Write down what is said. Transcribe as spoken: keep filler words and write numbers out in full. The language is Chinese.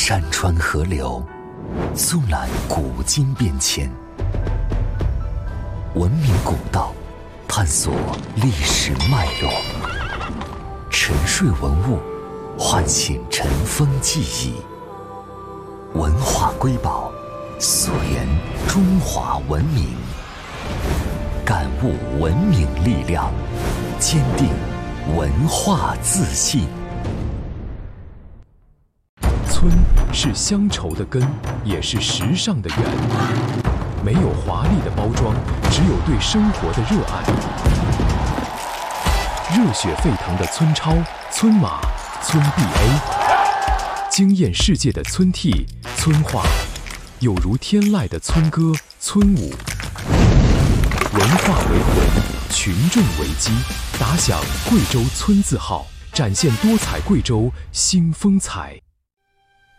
山川河流，纵览古今变迁，文明古道，探索历史脉络，沉睡文物，唤醒尘封记忆。文化瑰宝，溯源中华文明，感悟文明力量，坚定文化自信。 村是乡愁的根，也是时尚的源。没有华丽的包装，只有对生活的热爱。热血沸腾的村超、村马、村 B A， 惊艳世界的村 T、村话，有如天籁的村歌、村舞。文化为魂，群众为基，打响贵州村字号，展现多彩贵州新风采。